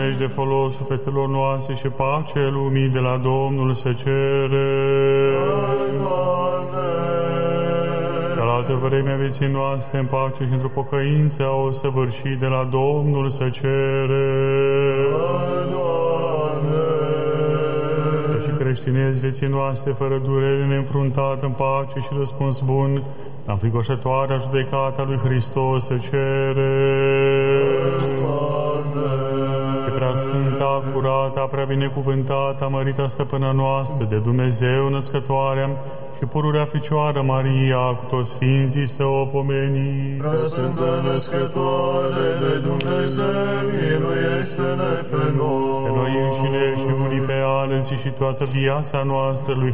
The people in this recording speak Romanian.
de folosul fetelor noastre și pace lumii de la Domnul se cere. Cealaltă vreme a vieții noastre în pace și într-o pocăință o săvârșit de la Domnul se cere. Și creștinezi vieții noastre fără durere neînfruntat în pace și răspuns bun la înfricoșătoarea judecata lui Hristos se cere. Preasfânta, curata, prea binecuvântată, mărita stăpâna noastră, de Dumnezeu născătoarea și pururea Fecioară Maria, cu toți sfinții să o pomeni. Preasfântă născătoare de Dumnezeu, miluiește-ne pe noi. Pe noi înșine și unii pe alții și toată viața noastră lui